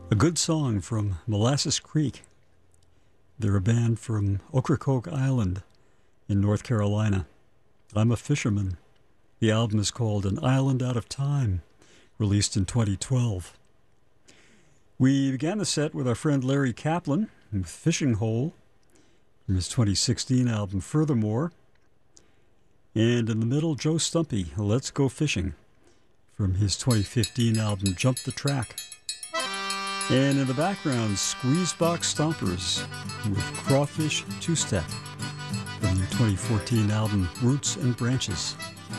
A good song from Molasses Creek. They're a band from Ocracoke Island in North Carolina. I'm a Fisherman. The album is called An Island Out of Time, released in 2012. We began the set with our friend Larry Kaplan with Fishing Hole from his 2016 album Furthermore. And in the middle, Joe Stumpy, Let's Go Fishing from his 2015 album Jump the Track. And in the background, Squeezebox Stompers with Crawfish Two-Step from their 2014 album Roots and Branches.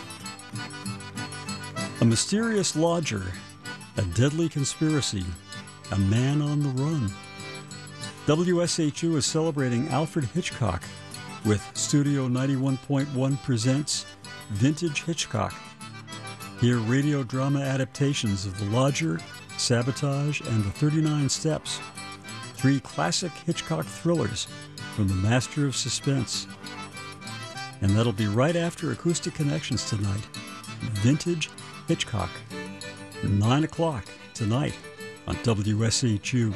A mysterious lodger, a deadly conspiracy, a man on the run. WSHU is celebrating Alfred Hitchcock with Studio 91.1 presents Vintage Hitchcock. Hear radio drama adaptations of The Lodger, Sabotage, and The 39 Steps, three classic Hitchcock thrillers from the master of suspense. And that'll be right after Acoustic Connections tonight. Vintage Hitchcock, 9 o'clock tonight on WSHU.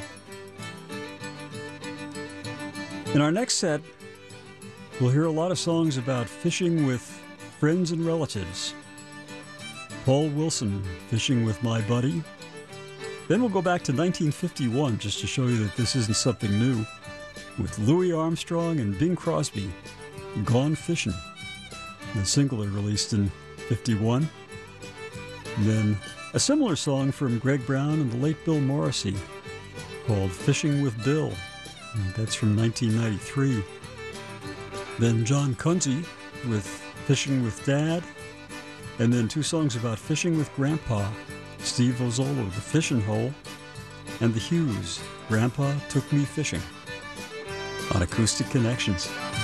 In our next set, we'll hear a lot of songs about fishing with friends and relatives. Paul Wilson, Fishing with My Buddy. Then we'll go back to 1951 just to show you that this isn't something new, with Louis Armstrong and Bing Crosby, Gone Fishing, the single released in 51. And then a similar song from Greg Brown and the late Bill Morrissey called Fishing with Bill. And that's from 1993. Then John Kunze with Fishing with Dad. And then two songs about fishing with Grandpa, Steve Ozzolo, The Fishing Hole, and The Hughes, Grandpa Took Me Fishing, on Acoustic Connections.